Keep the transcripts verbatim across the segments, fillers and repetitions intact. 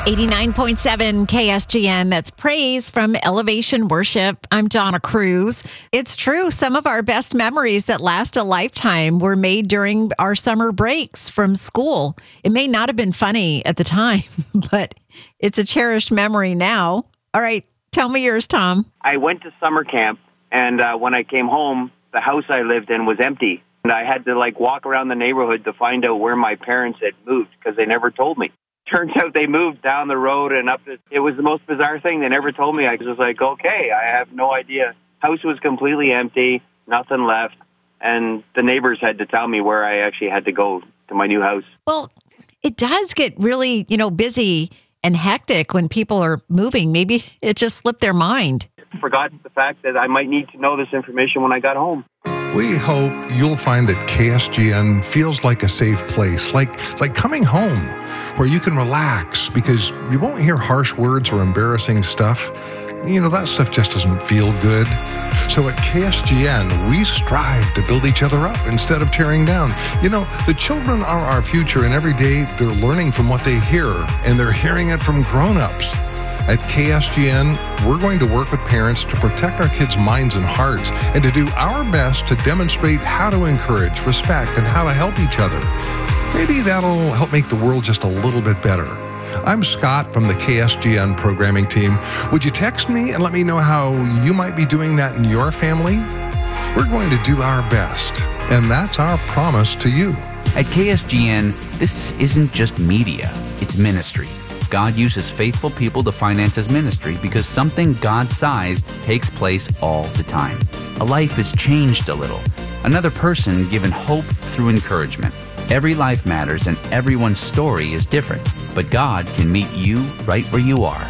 eighty-nine point seven K S G N, that's Praise from Elevation Worship. I'm Donna Cruz. It's true, some of our best memories that last a lifetime were made during our summer breaks from school. It may not have been funny at the time, but it's a cherished memory now. All right, tell me yours, Tom. I went to summer camp, and uh, when I came home, the house I lived in was empty. And I had to, like, walk around the neighborhood to find out where my parents had moved because they never told me. Turns out they moved down the road and up. The, it was the most bizarre thing. They never told me. I was like, okay, I have no idea. House was completely empty, nothing left, and the neighbors had to tell me where I actually had to go to my new house. Well, it does get really, you know, busy and hectic when people are moving. Maybe it just slipped their mind. Forgot the fact that I might need to know this information when I got home. We hope you'll find that K S G N feels like a safe place, like like coming home, where you can relax because you won't hear harsh words or embarrassing stuff. You know, that stuff just doesn't feel good. So at K S G N, we strive to build each other up instead of tearing down. You know, the children are our future, and every day they're learning from what they hear, and they're hearing it from grown-ups. At K S G N, we're going to work with parents to protect our kids' minds and hearts and to do our best to demonstrate how to encourage, respect, and how to help each other. Maybe that'll help make the world just a little bit better. I'm Scott from the K S G N programming team. Would you text me and let me know how you might be doing that in your family? We're going to do our best, and that's our promise to you. At K S G N, this isn't just media, it's ministry. God uses faithful people to finance His ministry because something God-sized takes place all the time. A life is changed a little. Another person given hope through encouragement. Every life matters and everyone's story is different, but God can meet you right where you are.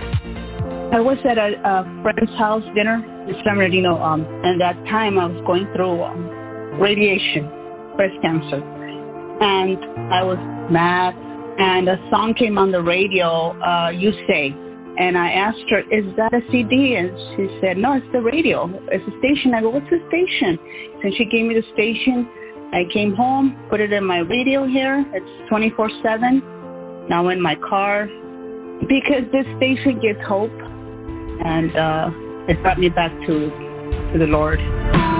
I was at a, a friend's house dinner in San Bernardino, um, and at that time I was going through um, radiation, breast cancer, and I was mad. And a song came on the radio, uh, You Say. And I asked her, is that a C D? And she said, no, it's the radio. It's a station. I go, what's the station? And she gave me the station. I came home, put it in my radio here. It's twenty-four seven. Now in my car. Because this station gives hope. And uh, it brought me back to, to the Lord.